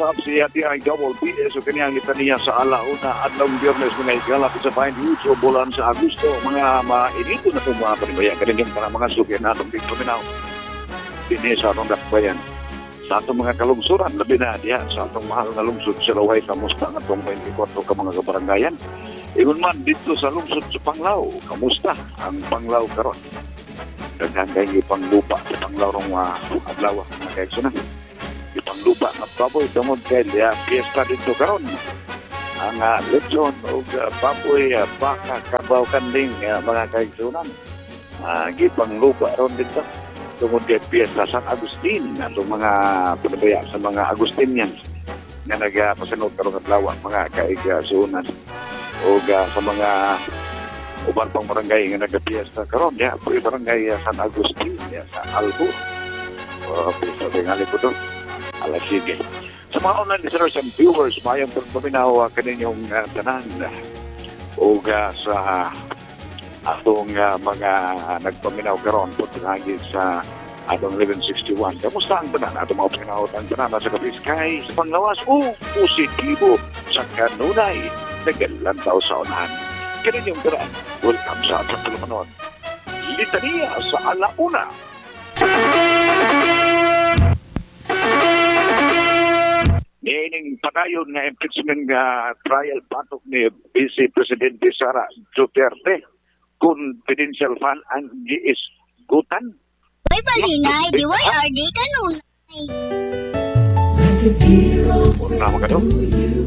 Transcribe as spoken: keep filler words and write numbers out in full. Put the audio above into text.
up siya di ay double P S o kanyang itaniya sa alauna at lang biyernes mga ikalap sa bayan dito bulan sa Agosto mga mainito na itong mga panibaya kanyang para mga sugyan na itong dito minaw din sa atong dakbayan sa atong mga kalungsuran labi na diya sa atong mahal na lungsod sa Laway kamusta ang atong twenty-four ka mga kabarangayan ingon man dito sa lungsod sa Panglao kamusta ang Panglao karon daghang kay panglupa sa Panglao rong uh, adlaw mga kaigsunan panglupa na baboy tungod kay uh, fiesta dito karon ang uh, lechon o uh, baboy uh, baka kabaw kanding uh, mga kaigsunan uh, gipanglupa ron dito tungod kay fiesta San Agustin atong mga pinabaya sa mga Agustinians nga nagapasunod karong adlaw mga kaigsunan o uh, sa mga uban pang barangay nga nagapiesta karon ya yeah, barangay uh, San Agustin ya, sa Albo o uh, piesta tingali po doon alas sige. Sa mga online listeners and viewers, mayang pagpaminaw uh, kaninyong uh, tanan o uh, sa atong uh, mga uh, nagpaminaw karon po tinagi sa atong eleven sixty-one. Kamusta ang tanan? Atong mga paminaw ang tanan sa Kapiskay, sa Panglawas o positibo sa kanunay nagalantaw sa unahan. Kaninyong tanan, welcome sa atong tulumanon. Litania sa alauna. Niining padayon nga impeachment nga trial patok ni Vice Presidente Sara Duterte confidential fund ang giisgutan. Uy, palinay, di way R D kanunay. Una mo ka doon?